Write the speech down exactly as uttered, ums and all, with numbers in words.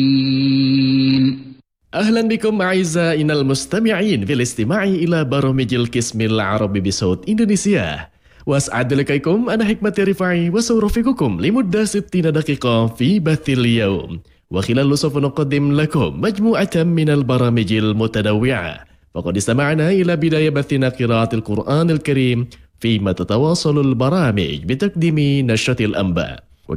أهلا بكم أعزائنا المستمعين في الاستماع إلى برامج القسم العربي بصوت إندونيسيا. وأسعد لقاكم أنا حكمة رفاعي وسأرافقكم لمدة ستين دقيقة في بث اليوم، وخلال سوف نقدم لكم مجموعة من البرامج المتنوعة. فقد استمعنا إلى بداية بثنا قراءة القرآن الكريم، فيما تتواصل البرامج بتقديم نشرة الأنباء،